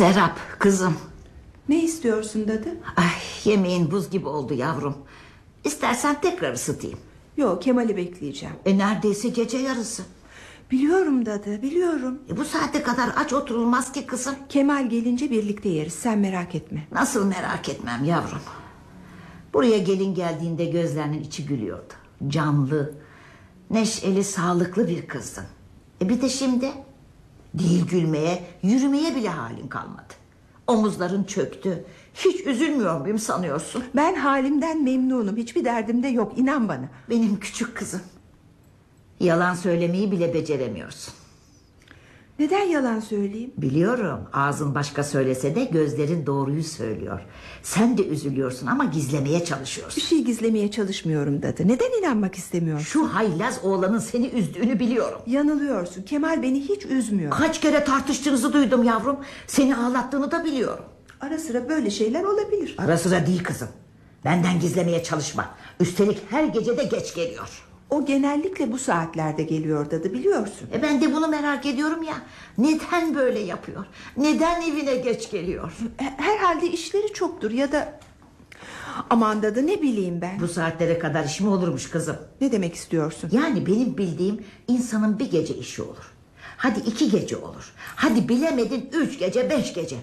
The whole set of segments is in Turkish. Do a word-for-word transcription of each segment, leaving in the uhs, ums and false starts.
Serap kızım. Ne istiyorsun dadı? Ay, yemeğin buz gibi oldu yavrum. İstersen tekrar ısıtayım. Yok, Kemal'i bekleyeceğim. E neredeyse gece yarısı. Biliyorum dadı, biliyorum. E, bu saate kadar aç oturulmaz ki kızım. Kemal gelince birlikte yeriz, sen merak etme. Nasıl merak etmem yavrum. Buraya gelin geldiğinde gözlerinin içi gülüyordu. Canlı, neşeli, sağlıklı bir kızdın. E bir de şimdi değil gülmeye, yürümeye bile halin kalmadı. Omuzların çöktü. Hiç üzülmüyor muyum sanıyorsun? Ben halimden memnunum, hiçbir derdim de yok, inan bana. Benim küçük kızım. Yalan söylemeyi bile beceremiyorsun. Neden yalan söyleyeyim? Biliyorum, ağzın başka söylese de gözlerin doğruyu söylüyor. Sen de üzülüyorsun ama gizlemeye çalışıyorsun. Bir şey gizlemeye çalışmıyorum dadı. Neden inanmak istemiyorsun? Şu haylaz oğlanın seni üzdüğünü biliyorum. Yanılıyorsun, Kemal beni hiç üzmüyor. Kaç kere tartıştığınızı duydum yavrum. Seni ağlattığını da biliyorum. Ara sıra böyle şeyler olabilir. Ara sıra değil kızım. Benden gizlemeye çalışma. Üstelik her gece de geç geliyor. O genellikle bu saatlerde geliyor dadı, biliyorsun. E ben de bunu merak ediyorum ya. Neden böyle yapıyor? Neden evine geç geliyor? Herhalde işleri çoktur ya da... Aman dadı, ne bileyim ben. Bu saatlere kadar iş mi olurmuş kızım? Ne demek istiyorsun? Yani benim bildiğim insanın bir gece işi olur. Hadi iki gece olur. Hadi bilemedin üç gece, beş gece.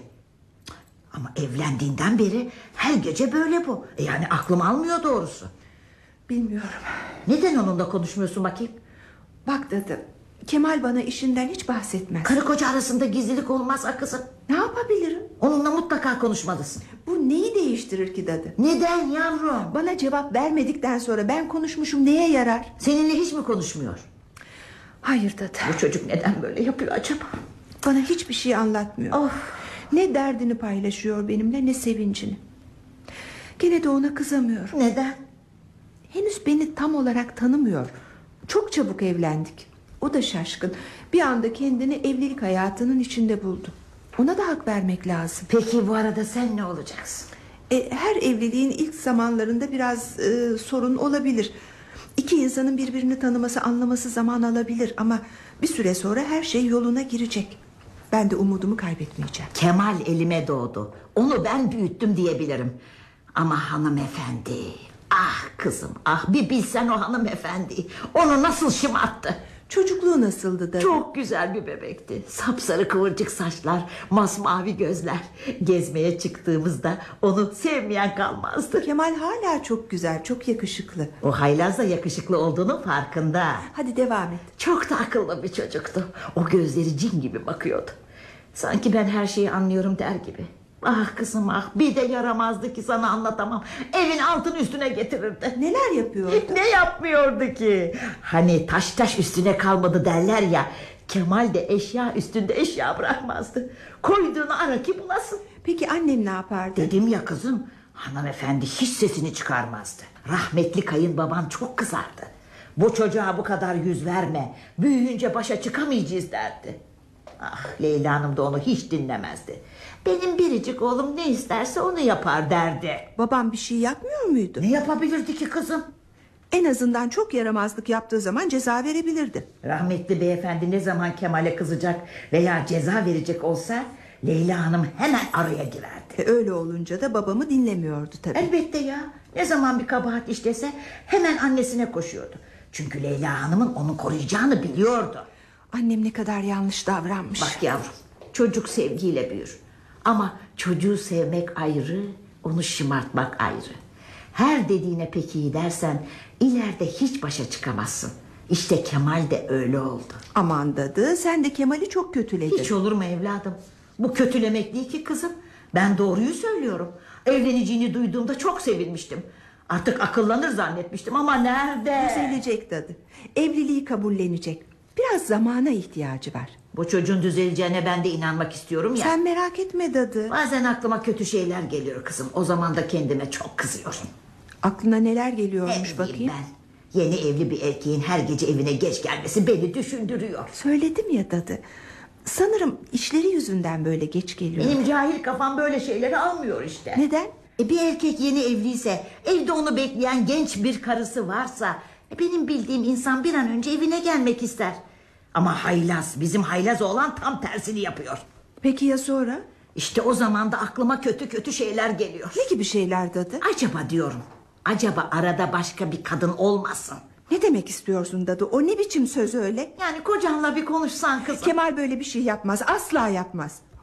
Ama evlendiğinden beri her gece böyle bu. E yani aklım almıyor doğrusu. Bilmiyorum. Neden onunla konuşmuyorsun bakayım? Bak dadı, Kemal bana işinden hiç bahsetmez. Karı koca arasında gizlilik olmaz ha kızım. Ne yapabilirim? Onunla mutlaka konuşmalısın. Bu neyi değiştirir ki dadı? Neden yavrum? Bana cevap vermedikten sonra ben konuşmuşum, neye yarar? Seninle hiç mi konuşmuyor? Hayır dadı. Bu çocuk neden böyle yapıyor acaba? Bana hiçbir şey anlatmıyor. Of. Ne derdini paylaşıyor benimle, ne sevincini. Gene de ona kızamıyorum. Neden? Henüz beni tam olarak tanımıyor. Çok çabuk evlendik. O da şaşkın. Bir anda kendini evlilik hayatının içinde buldu. Ona da hak vermek lazım. Peki bu arada sen ne olacaksın? E, her evliliğin ilk zamanlarında biraz e, sorun olabilir. İki insanın birbirini tanıması, anlaması zaman alabilir. Ama bir süre sonra her şey yoluna girecek. Ben de umudumu kaybetmeyeceğim. Kemal elime doğdu. Onu ben büyüttüm diyebilirim. Ama hanımefendi... Ah kızım, ah bir bilsen o hanımefendi. Onu nasıl şımarttı. Çocukluğu nasıldı da? Çok güzel bir bebekti. Sapsarı kıvırcık saçlar, masmavi gözler. Gezmeye çıktığımızda onu sevmeyen kalmazdı. Kemal hala çok güzel, çok yakışıklı. O haylaz da yakışıklı olduğunun farkında. Hadi devam et. Çok da akıllı bir çocuktu. O gözleri cin gibi bakıyordu. Sanki ben her şeyi anlıyorum der gibi. Ah kızım ah, bir de yaramazdı ki sana anlatamam. Evin altını üstüne getirirdi. Neler yapıyordu? Ne yapmıyordu ki? Hani taş taş üstüne kalmadı derler ya. Kemal de eşya üstünde eşya bırakmazdı. Koyduğunu ara ki bulasın. Peki annem ne yapardı? Dedim ya kızım, hanımefendi hiç sesini çıkarmazdı. Rahmetli kayınbaban çok kızardı. Bu çocuğa bu kadar yüz verme, büyüyünce başa çıkamayacağız derdi. Ah, Leyla Hanım da onu hiç dinlemezdi. Benim biricik oğlum ne isterse onu yapar derdi. Babam bir şey yapmıyor muydu? Ne yapabilirdi ki kızım? En azından çok yaramazlık yaptığı zaman ceza verebilirdi. Rahmetli beyefendi ne zaman Kemal'e kızacak veya ceza verecek olsa Leyla Hanım hemen araya girerdi. E, öyle olunca da babamı dinlemiyordu tabii. Elbette ya. Ne zaman bir kabahat işlese hemen annesine koşuyordu. Çünkü Leyla Hanım'ın onu koruyacağını biliyordu. Annem ne kadar yanlış davranmış. Bak yavrum, çocuk sevgiyle büyür. Ama çocuğu sevmek ayrı, onu şımartmak ayrı. Her dediğine peki iyi dersen ileride hiç başa çıkamazsın. İşte Kemal de öyle oldu. Aman dadı, sen de Kemal'i çok kötüledin. Hiç olur mu evladım? Bu kötülemek değil ki kızım. Ben doğruyu söylüyorum. Evleneceğini duyduğumda çok sevinmiştim. Artık akıllanır zannetmiştim ama nerede? Düzelecek dadı. Evliliği kabullenecek. Biraz zamana ihtiyacı var. Bu çocuğun düzeleceğine ben de inanmak istiyorum ya. Sen merak etme dadı. Bazen aklıma kötü şeyler geliyor kızım. O zaman da kendime çok kızıyorum. Aklına neler geliyormuş Ne bileyim bakayım? ben. Yeni evli bir erkeğin her gece evine geç gelmesi beni düşündürüyor. Söyledim ya dadı. Sanırım işleri yüzünden böyle geç geliyor. Benim cahil kafam böyle şeyleri almıyor işte. Neden? E bir erkek yeni evliyse, evde onu bekleyen genç bir karısı varsa, e benim bildiğim insan bir an önce evine gelmek ister. Ama haylaz, bizim haylaz olan tam tersini yapıyor. Peki ya sonra? İşte o zaman da aklıma kötü kötü şeyler geliyor. Ne gibi şeyler Dadı? Acaba diyorum, acaba arada başka bir kadın olmasın? Ne demek istiyorsun Dadı? O ne biçim söz öyle? Yani kocanla bir konuşsan kızım. Kemal böyle bir şey yapmaz, asla yapmaz.